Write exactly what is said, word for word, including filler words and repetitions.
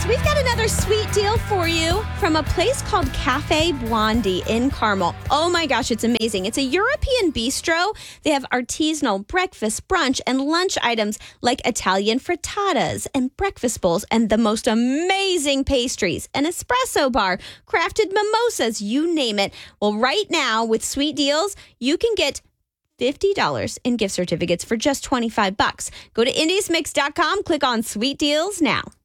Mix. We've got another sweet deal for you from a place called Cafe Blondie in Carmel. Oh my gosh, it's amazing. It's a European bistro. They have artisanal breakfast, brunch, and lunch items like Italian frittatas and breakfast bowls and the most amazing pastries, an espresso bar, crafted mimosas, you name it. Well, right now with sweet deals, you can get fifty dollars in gift certificates for just twenty-five bucks. Go to indies mix dot com, click on Sweet Deals now.